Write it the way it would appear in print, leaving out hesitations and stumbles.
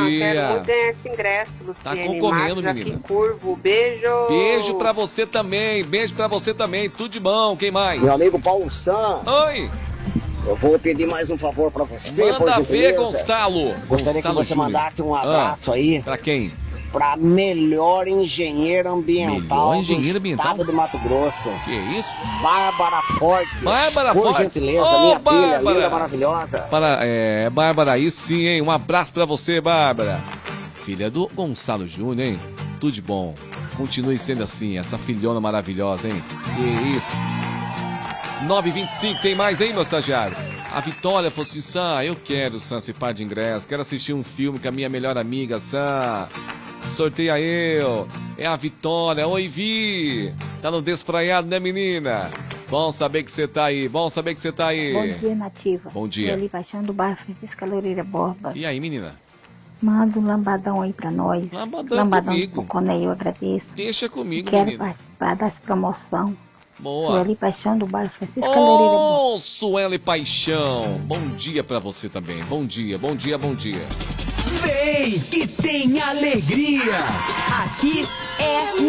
Quero muito ganhar esse ingresso, Luciene. Tá concorrendo, Marcos menina. aqui, Curvo, beijo. Beijo pra você também, tudo de bom, quem mais? Meu amigo Paulo Sam. Oi. Eu vou pedir mais um favor pra você, por Manda ver, gentileza. Gonçalo. Gostaria que você mandasse um abraço aí. Pra quem? Pra melhor engenheiro ambiental do estado de Mato Grosso. Que isso? Bárbara Fortes. Bárbara por Fortes. gentileza, Ô, minha filha, Bárbara. linda, maravilhosa. Bárbara, isso sim, hein? Um abraço pra você, Bárbara. Filha do Gonçalo Júnior, hein? Tudo de bom. Continue sendo assim, essa filhona maravilhosa, hein? Que isso. 9h25, tem mais aí, meu estagiário? A Vitória falou assim, Sam, eu quero, Sam, se pá de ingresso. Quero assistir um filme com a minha melhor amiga, Sam. Sorteia eu. É a Vitória. Oi, Vi. Tá no Despraiado, né, menina? Bom saber que você tá aí. Bom dia, Nativa. Bom dia. Eu ali baixando do bairro Francisco Loureira Borba. E aí, menina? Manda um lambadão aí pra nós. Lambadão comigo. do Coconei, eu agradeço. Deixa comigo, Quero menina. participar das promoções. Boa. Sueli Paixão do bairro Francisco Loureira Borba. Sueli Paixão. Bom dia pra você também. Bom dia. Vem que tem alegria. Aqui é